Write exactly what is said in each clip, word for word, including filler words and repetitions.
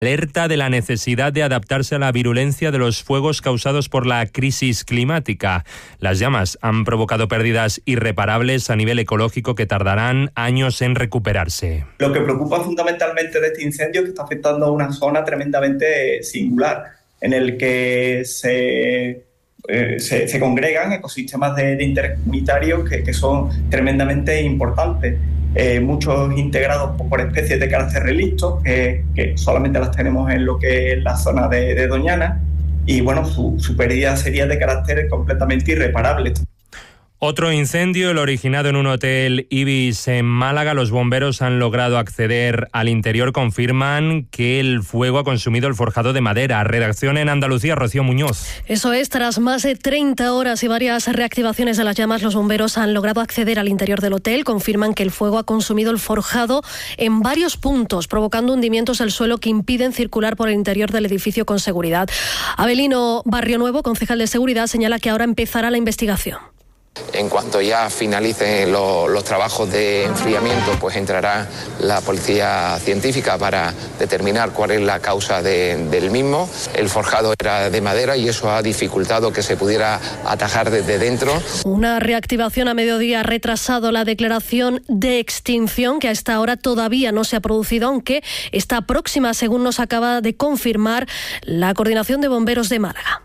alerta de la necesidad de adaptarse a la virulencia de los fuegos causados por la crisis climática. Las llamas han provocado pérdidas irreparables a nivel ecológico que tardarán años en recuperarse. Lo que preocupa fundamentalmente de este incendio es que está afectando a una zona tremendamente singular, en el que se, eh, se, se congregan ecosistemas de, de interés comunitario que, que son tremendamente importantes. Eh, muchos integrados por, por especies de carácter relicto, que, que solamente las tenemos en lo que es la zona de, de Doñana, y bueno, su, su pérdida sería de carácter completamente irreparable. Otro incendio, el originado en un hotel Ibis en Málaga. Los bomberos han logrado acceder al interior. Confirman que el fuego ha consumido el forjado de madera. Redacción en Andalucía, Rocío Muñoz. Eso es, tras más de treinta horas y varias reactivaciones de las llamas, los bomberos han logrado acceder al interior del hotel. Confirman que el fuego ha consumido el forjado en varios puntos, provocando hundimientos del suelo que impiden circular por el interior del edificio con seguridad. Abelino Barrio Nuevo, concejal de seguridad, señala que ahora empezará la investigación. En cuanto ya finalicen lo, los trabajos de enfriamiento, pues entrará la policía científica para determinar cuál es la causa de, del mismo. El forjado era de madera y eso ha dificultado que se pudiera atajar desde dentro. Una reactivación a mediodía ha retrasado la declaración de extinción, que a esta hora todavía no se ha producido, aunque está próxima, según nos acaba de confirmar la Coordinación de Bomberos de Málaga.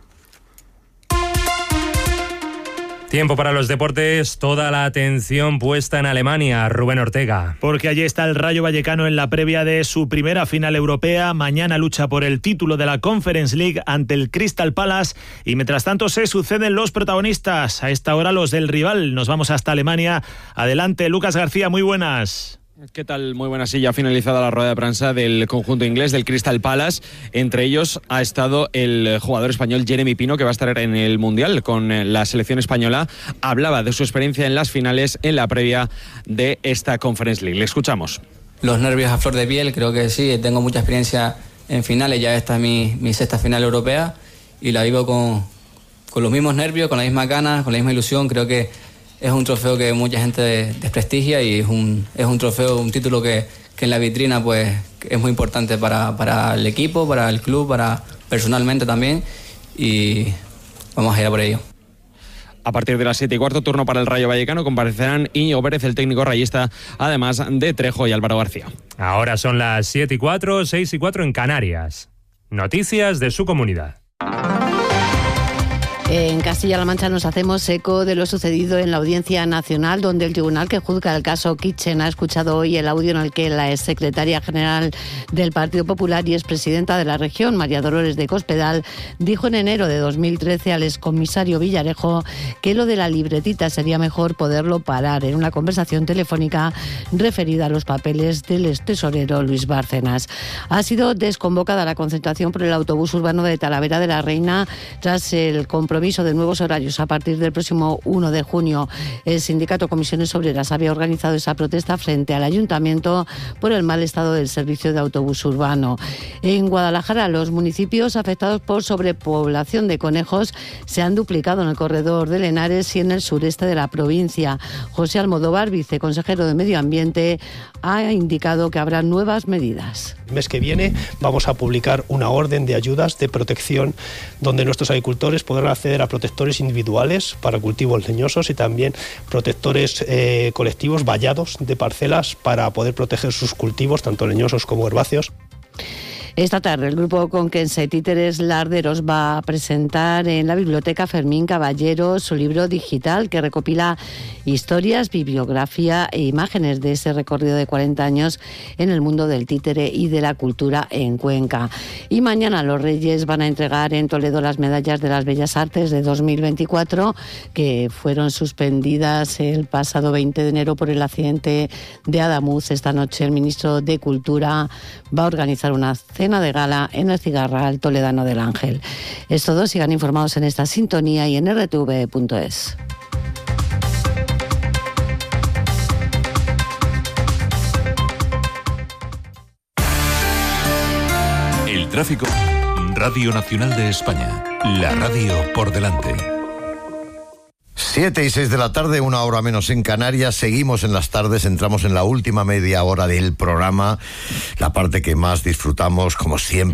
Tiempo para los deportes, toda la atención puesta en Alemania. Rubén Ortega. Porque allí está el Rayo Vallecano en la previa de su primera final europea. Mañana lucha por el título de la Conference League ante el Crystal Palace. Y mientras tanto se suceden los protagonistas. A esta hora los del rival. Nos vamos hasta Alemania. Adelante, Lucas García, muy buenas. ¿Qué tal? Muy buena silla. Ha finalizado la rueda de prensa del conjunto inglés del Crystal Palace. Entre ellos ha estado el jugador español Jeremy Pino, que va a estar en el Mundial con la selección española. Hablaba de su experiencia en las finales en la previa de esta Conference League. Le escuchamos. Los nervios a flor de piel, creo que sí. Tengo mucha experiencia en finales. Ya esta es mi, mi sexta final europea y la vivo con, con los mismos nervios, con las mismas ganas, con la misma ilusión. Creo que es un trofeo que mucha gente desprestigia y es un, es un trofeo, un título que, que en la vitrina pues es muy importante para, para el equipo, para el club, para personalmente también, y vamos a ir a por ello. A partir de las siete y cuarto, turno para el Rayo Vallecano. Comparecerán Íñigo Pérez, el técnico rayista, además de Trejo y Álvaro García. Ahora son las siete y cuatro, seis y cuatro en Canarias. Noticias de su comunidad. En Castilla-La Mancha nos hacemos eco de lo sucedido en la Audiencia Nacional, donde el tribunal que juzga el caso Kitchen ha escuchado hoy el audio en el que la exsecretaria general del Partido Popular y expresidenta de la región, María Dolores de Cospedal, dijo en enero de dos mil trece al excomisario Villarejo que lo de la libretita sería mejor poderlo parar, en una conversación telefónica referida a los papeles del extesorero Luis Bárcenas. Ha sido desconvocada la concentración por el autobús urbano de Talavera de la Reina tras el compromiso de nuevos horarios a partir del próximo uno de junio. El sindicato Comisiones Obreras había organizado esa protesta frente al ayuntamiento por el mal estado del servicio de autobús urbano. En Guadalajara, los municipios afectados por sobrepoblación de conejos se han duplicado en el corredor de Henares y en el sureste de la provincia. José Almodóvar, viceconsejero de Medio Ambiente, ha indicado que habrá nuevas medidas. El mes que viene vamos a publicar una orden de ayudas de protección donde nuestros agricultores podrán acceder a protectores individuales para cultivos leñosos y también protectores eh, colectivos vallados de parcelas para poder proteger sus cultivos, tanto leñosos como herbáceos. Esta tarde el grupo conquense Títeres Larderos va a presentar en la Biblioteca Fermín Caballero su libro digital que recopila historias, bibliografía e imágenes de ese recorrido de cuarenta años en el mundo del títere y de la cultura en Cuenca. Y mañana los Reyes van a entregar en Toledo las medallas de las Bellas Artes de dos mil veinticuatro que fueron suspendidas el pasado veinte de enero por el accidente de Adamuz. Esta noche el ministro de Cultura va a organizar una cena de gala en el Cigarral toledano del Ángel. Es todo, sigan informados en esta sintonía y en erre te ve punto es. El tráfico. Radio Nacional de España. La radio por delante. Siete y seis de la tarde, una hora menos en Canarias. Seguimos en las tardes, entramos en la última media hora del programa, la parte que más disfrutamos, como siempre.